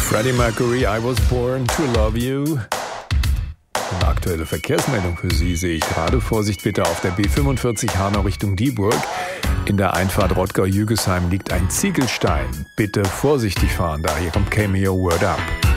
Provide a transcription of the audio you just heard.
Freddie Mercury, I Was Born to Love You. Eine aktuelle Verkehrsmeldung für Sie sehe ich gerade. Vorsicht bitte auf der B45 Hanau Richtung Dieburg. In der Einfahrt Rottgau-Jügesheim liegt ein Ziegelstein. Bitte vorsichtig fahren da. Hier kommt Cameo Word Up.